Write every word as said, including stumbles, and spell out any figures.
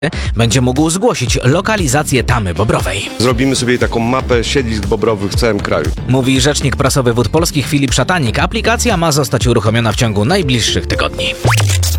będzie mógł zgłosić lokalizację tamy bobrowej. Zrobimy sobie taką mapę siedlisk bobrowych w całym kraju. Mówi rzecznik prasowy Wód Polskich Filip Szatanik. Aplikacja ma zostać uruchomiona w ciągu najbliższych tygodni.